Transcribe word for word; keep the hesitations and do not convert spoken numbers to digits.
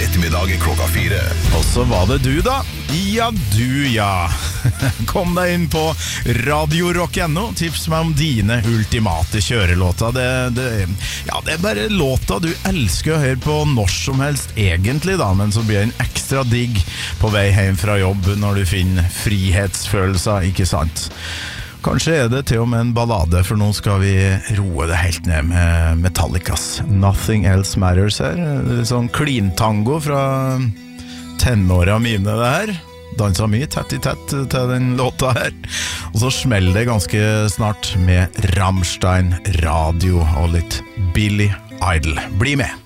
ettermiddag klokka fire. Og så var det du da. Ja, du ja. Kom deg inn på radio rock punktum no. Tips meg om dine ultimate kjørelåter. Det, det, ja, det er bare låta du elsker å høre på når som helst egentlig da, men så blir den ekstra digg på vei hjem fra jobb når du finner frihetsfølelser, ikke sant? Kanskje er det til og med en ballade, for nå skal vi roe det helt ned med Metallicas Nothing Else Matters her. Sånn clean tango fra tenåra mine det her. Dansa mye tett i tett til den låta her. Og så smeller det ganske snart med Rammstein, Radio og litt Billy Idol. Bli med!